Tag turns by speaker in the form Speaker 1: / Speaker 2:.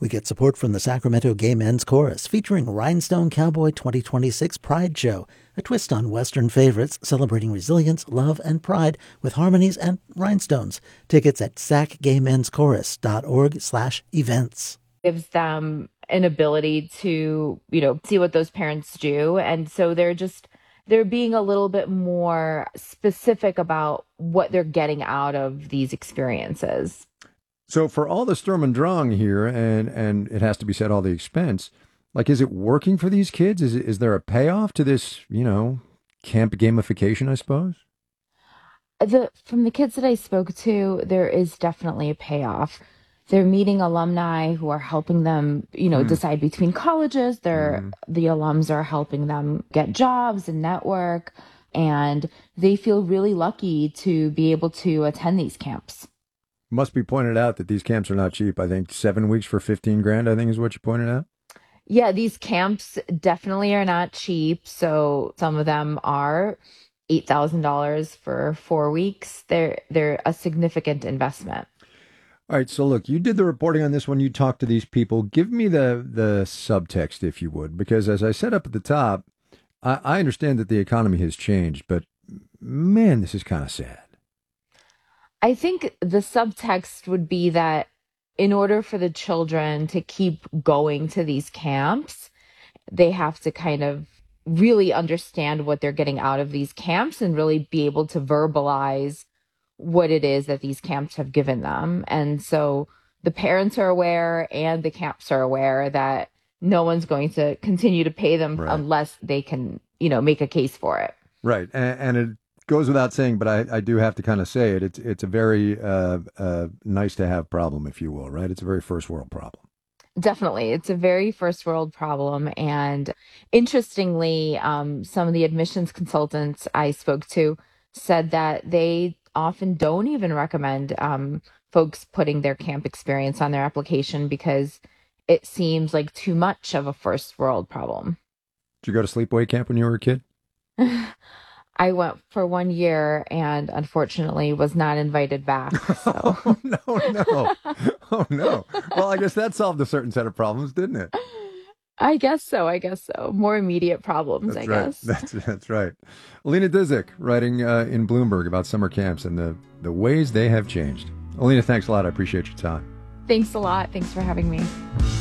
Speaker 1: We get support from the Sacramento Gay Men's Chorus, featuring Rhinestone Cowboy 2026 Pride Show, a twist on Western favorites celebrating resilience, love, and pride with harmonies and rhinestones. Tickets at sacgaymenschorus.org/events.
Speaker 2: Gives them an ability to, see what those parents do. And so they're being a little bit more specific about what they're getting out of these experiences.
Speaker 3: So for all the Sturm und Drang here, and it has to be said, all the expense, like, is it working for these kids? Is there a payoff to this, camp gamification, I suppose?
Speaker 2: From the kids that I spoke to, there is definitely a payoff. They're meeting alumni who are helping them, decide between colleges. The alums are helping them get jobs and network, and they feel really lucky to be able to attend these camps.
Speaker 3: Must be pointed out that these camps are not cheap. I think 7 weeks for 15 grand, I think is what you pointed out.
Speaker 2: Yeah, these camps definitely are not cheap. So some of them are $8,000 for 4 weeks. They're a significant investment.
Speaker 3: All right, so look, you did the reporting on this one. You talked to these people. Give me the subtext, if you would, because as I said up at the top, I understand that the economy has changed, but man, this is kind of sad.
Speaker 2: I think the subtext would be that in order for the children to keep going to these camps, they have to kind of really understand what they're getting out of these camps and really be able to verbalize what it is that these camps have given them. And so the parents are aware and the camps are aware that no one's going to continue to pay them unless they can, make a case for it.
Speaker 3: Right. And it goes without saying, but I do have to kind of say it. It's a very nice to have problem, if you will, right? It's a very first world problem.
Speaker 2: Definitely. It's a very first world problem. And interestingly, some of the admissions consultants I spoke to said that they often don't even recommend folks putting their camp experience on their application because it seems like too much of a first world problem.
Speaker 3: Did you go to sleepaway camp when you were a kid?
Speaker 2: I went for 1 year and unfortunately was not invited back. So.
Speaker 3: Oh, no. Oh, no. Well, I guess that solved a certain set of problems, didn't it?
Speaker 2: I guess so. More immediate problems,
Speaker 3: That's
Speaker 2: I
Speaker 3: right.
Speaker 2: guess.
Speaker 3: That's right. Alina Dzik writing in Bloomberg about summer camps and the ways they have changed. Alina, thanks a lot. I appreciate your time.
Speaker 2: Thanks a lot. Thanks for having me.